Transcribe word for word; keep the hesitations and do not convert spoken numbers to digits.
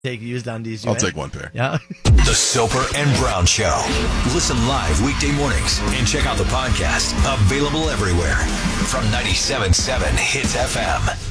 take used undies. I'll right? take one pair. Yeah. The Soper and Brown Show. Listen live weekday mornings and check out the podcast. Available everywhere from ninety-seven point seven Hits F M.